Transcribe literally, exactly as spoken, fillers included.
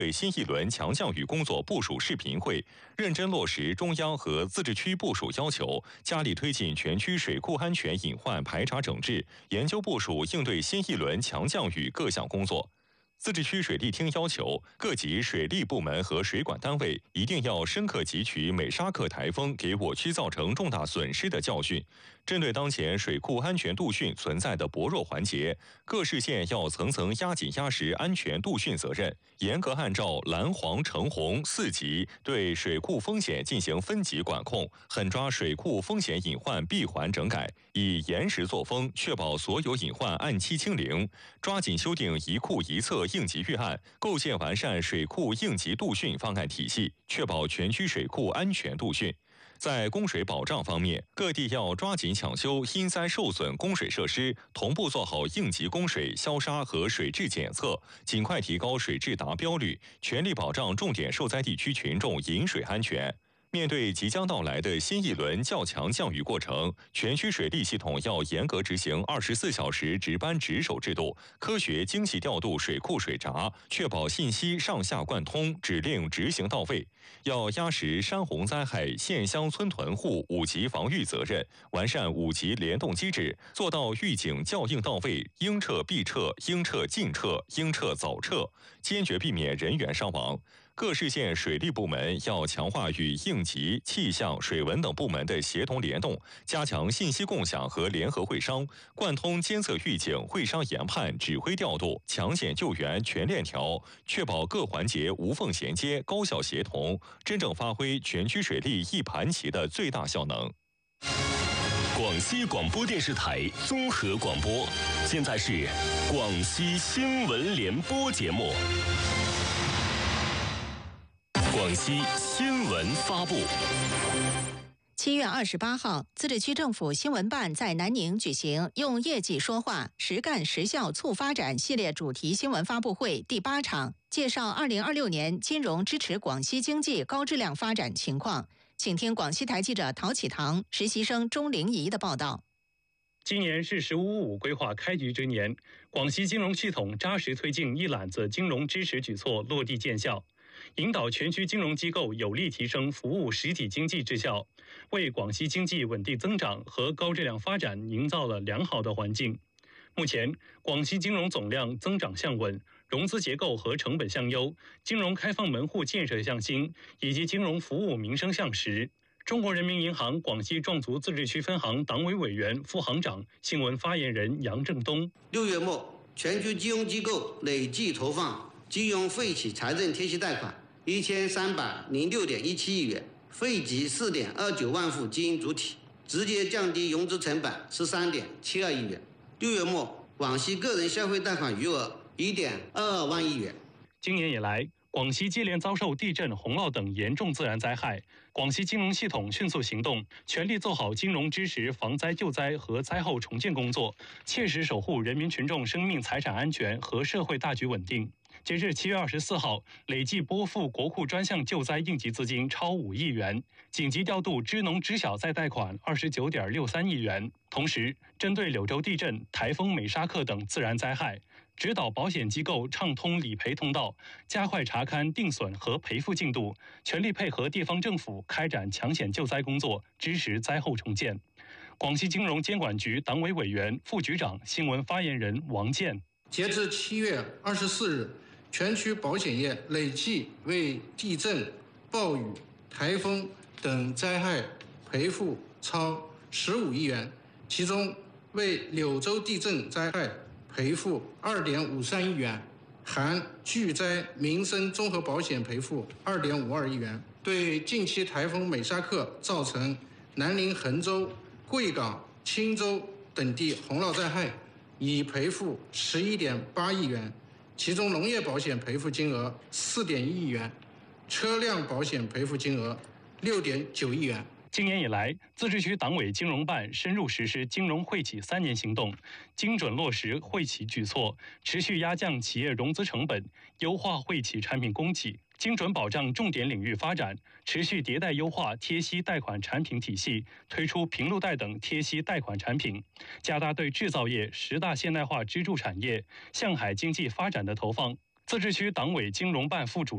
对新一轮强降雨工作部署视频会，认真落实中央和自治区部署要求，加力推进全区水库安全隐患排查整治，研究部署应对新一轮强降雨各项工作。自治区水利厅要求各级水利部门和水管单位一定要深刻汲取美沙克台风给我区造成重大损失的教训，针对当前水库安全度汛存在的薄弱环节，各市县要层层压紧压实安全度汛责任，严格按照蓝黄橙红四级对水库风险进行分级管控，狠抓水库风险隐患闭环整改，以严实作风确保所有隐患按期清零，抓紧修订一库一策应急预案，构建完善水库应急度汛方案体系，确保全区水库安全度汛。在供水保障方面，各地要抓紧抢修因灾受损供水设施，同步做好应急供水、消杀和水质检测，尽快提高水质达标率，全力保障重点受灾地区群众饮水安全。面对即将到来的新一轮较强降雨过程，全区水利系统要严格执行二十四小时值班值守制度，科学精细调度水库水闸，确保信息上下贯通，指令执行到位。要压实山洪灾害县乡村屯户五级防御责任，完善五级联动机制，做到预警校应到位，应撤必撤，应撤尽撤，应撤早撤，坚决避免人员伤亡。各市县水利部门要强化与应急、气象、水文等部门的协同联动，加强信息共享和联合会商，贯通监测预警、会商研判、指挥调度、抢险救援全链条，确保各环节无缝衔接、高效协同，真正发挥全区水利一盘棋的最大效能。 广西广播电视台综合广播，现在是广西新闻联播节目。广西新闻发布。 七月二十八号，自治区政府新闻办在南宁举行用业绩说话、实干实效促发展系列主题新闻发布会第八场，介绍二零二六年金融支持广西经济高质量发展情况。请听广西台记者陶启堂、实习生钟玲仪的报道。 今年是“十五五”规划开局之年，广西金融系统扎实推进一揽子金融支持举措落地见效，引导全区金融机构有力提升服务实体经济质效，为广西经济稳定增长和高质量发展营造了良好的环境。目前，广西金融总量增长向稳，融资结构和成本向优，金融开放门户建设向新，以及金融服务民生向实。中国人民银行广西壮族自治区分行党委委员、副行长、新闻发言人杨正东： 六月末，全区金融机构累计投放金融废弃财政贴息贷款一千三百零六点一七亿元，惠及四点二九万户经营主体，直接降低融资成本十三点七二亿元。六月末，广西个人消费贷款余额一点二二万亿元。 今年以来，广西接连遭受地震、洪涝等严重自然灾害，广西金融系统迅速行动，全力做好金融支持防灾救灾和灾后重建工作，切实守护人民群众生命财产安全和社会大局稳定。截至七月二十四号，累计拨付国库专项救灾应急资金超五亿元，紧急调度支农支小再贷款二十九点六三亿元。同时，针对柳州地震、台风美沙克等自然灾害，指导保险机构畅通理赔通道，加快查勘定损和赔付进度，全力配合地方政府开展抢险救灾工作，支持灾后重建。广西金融监管局党委委员、副局长、新闻发言人王健： 截至七月二十四日，全区保险业累计为地震、暴雨、台风等灾害赔付超十五亿元，其中为柳州地震灾害赔付二点五三亿元，含巨灾民生综合保险赔付二点五二亿元，对近期台风美沙克造成南宁、衡州、贵港、钦州等地洪涝灾害已赔付十一点八亿元，其中农业保险赔付金额四点一亿元，车辆保险赔付金额六点九亿元。 今年以来，自治区党委金融办深入实施金融惠企三年行动，精准落实惠企举措，持续压降企业融资成本，优化惠企产品供给，精准保障重点领域发展，持续迭代优化贴息贷款产品体系，推出平路贷等贴息贷款产品，加大对制造业十大现代化支柱产业、向海经济发展的投放。自治区党委金融办副主